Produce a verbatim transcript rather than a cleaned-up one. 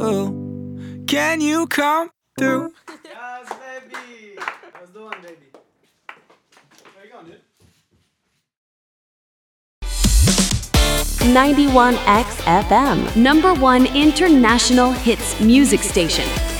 Can you come through? Yes, baby. That's the one, baby. Where you going, dude? ninety-one X F M, number one international hits music station.